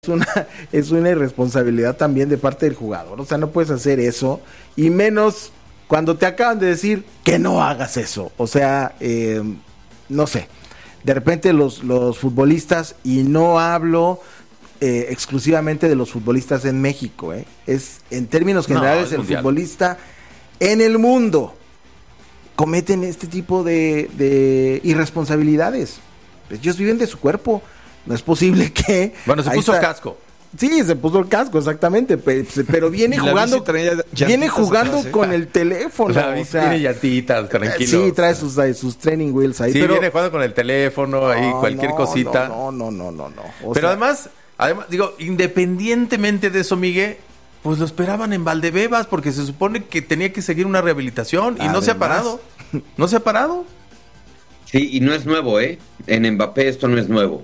es una irresponsabilidad también de parte del jugador. O sea, no puedes hacer eso, y menos cuando te acaban de decir que no hagas eso. O sea, no sé, de repente los futbolistas, y no hablo exclusivamente de los futbolistas en México, es en términos generales, el futbolista en el mundo cometen este tipo de irresponsabilidades. Ellos viven de su cuerpo. No es posible que... Bueno, se puso casco. Sí, se puso el casco, exactamente. Pero viene jugando con el teléfono. Tiene llantitas, tranquilo. Sí, trae sus training wheels ahí. Sí, viene jugando con el teléfono, ahí cualquier cosita. No. Pero además, digo, independientemente de eso, Miguel, pues lo esperaban en Valdebebas, porque se supone que tenía que seguir una rehabilitación y no se ha parado. No se ha parado. Sí, y no es nuevo, En Mbappé esto no es nuevo.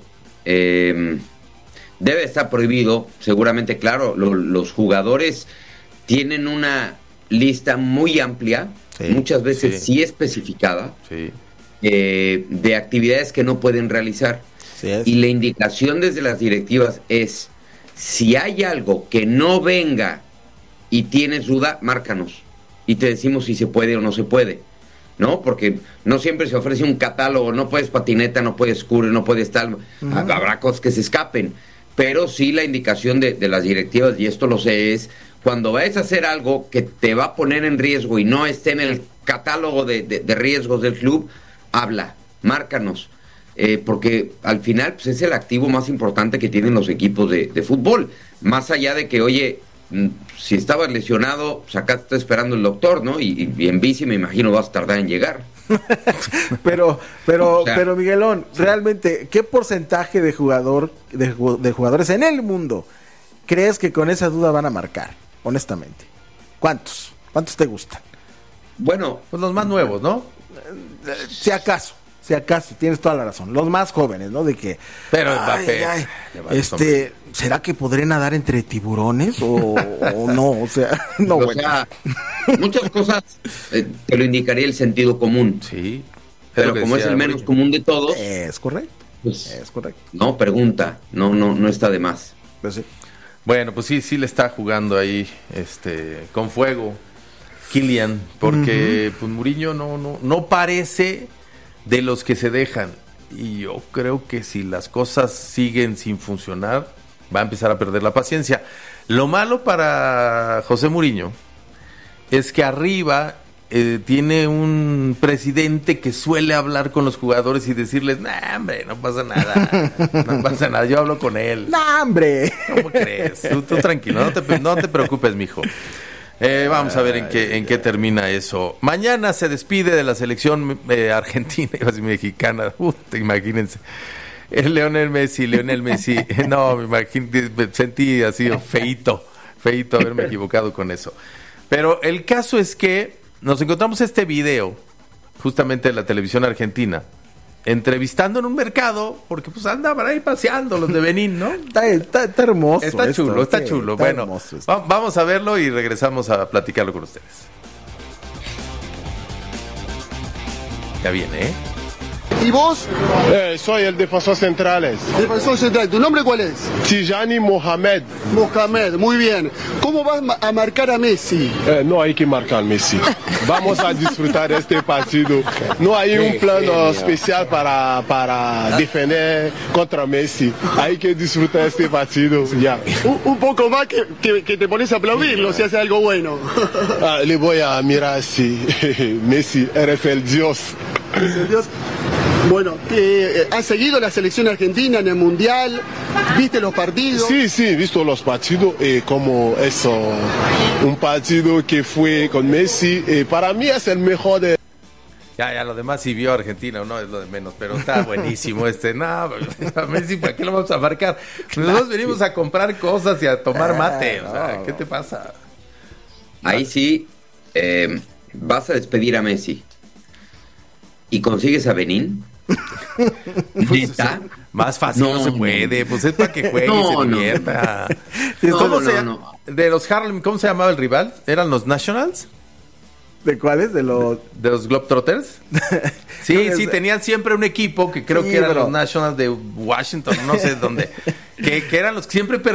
Debe estar prohibido, seguramente, claro. Los jugadores tienen una lista muy amplia, muchas veces sí especificada, de actividades que no pueden realizar. Y la indicación desde las directivas es: si hay algo que no venga y tienes duda, márcanos y te decimos si se puede o no se puede, ¿no? Porque no siempre se ofrece un catálogo. No puedes patineta, no puedes curry, no puedes tal. Habrá cosas que se escapen, pero sí la indicación de las directivas, y esto lo sé, es: cuando vayas a hacer algo que te va a poner en riesgo y no esté en el catálogo de riesgos del club, habla, márcanos, porque al final pues, es el activo más importante que tienen los equipos de fútbol. Más allá de que, oye, si estabas lesionado, pues acá te está esperando el doctor, ¿no? Y en bici me imagino vas a tardar en llegar. pero Miguelón, realmente, ¿qué porcentaje de jugadores en el mundo crees que con esa duda van a marcar? Honestamente, ¿cuántos te gustan? Bueno, pues los más nuevos, ¿no? Si acaso, tienes toda la razón. Los más jóvenes, ¿no? De que... Pero ¿será que podré nadar entre tiburones o no? O sea, no, sea, muchas cosas te lo indicaría el sentido común. Sí. Pero como es el menos común de todos... Es correcto. Pues, es correcto. No, pregunta. No está de más. Pues sí. Bueno, pues sí le está jugando ahí con fuego Kylian, porque pues Mourinho no parece de los que se dejan, y yo creo que si las cosas siguen sin funcionar, va a empezar a perder la paciencia. Lo malo para José Mourinho es que arriba tiene un presidente que suele hablar con los jugadores y decirles: nah, hombre, no pasa nada, yo hablo con él. Nah, hombre. ¿Cómo crees? Tú tranquilo, no te preocupes, mijo. Vamos a ver en qué termina eso. Mañana se despide de la selección argentina, iba a decir mexicana. Imagínense. Lionel Messi. No, me sentí así feíto haberme equivocado con eso. Pero el caso es que nos encontramos este video, justamente de la televisión argentina, entrevistando en un mercado, porque pues andaban ahí paseando los de Benín, ¿no? Está hermoso. Está chulo. Bueno, vamos a verlo y regresamos a platicarlo con ustedes. Ya viene, ¿Y vos? Soy el defensor central. Defensor central. ¿Tu nombre cuál es? Tijani Mohamed. Mohamed, muy bien. ¿Cómo vas a marcar a Messi? No hay que marcar a Messi. Vamos a disfrutar este partido. No hay un plano especial para defender contra Messi. Hay que disfrutar este partido ya. Un poco más que te pones a aplaudirlo si hace algo bueno. Le voy a mirar si Messi eres el Dios. ¿El Dios? Bueno, ¿has seguido la selección argentina en el Mundial? ¿Viste los partidos? Sí, he visto los partidos, como eso, un partido que fue con Messi, para mí es el mejor de... Ya, lo demás si vio Argentina o no es lo de menos, pero está buenísimo no, Messi, ¿para qué lo vamos a marcar? Nosotros venimos a comprar cosas y a tomar mate, o sea, ¿qué te pasa? Ahí sí, vas a despedir a Messi y consigues a Benín. Pues, más fácil no se puede, pues es para que juegue y se divierta. De los Harlem, ¿cómo se llamaba el rival? ¿Eran los Nationals? ¿De cuáles? ¿De los Globetrotters? Sí, tenían siempre un equipo que creo que eran los Nationals de Washington, no sé dónde, que eran los que siempre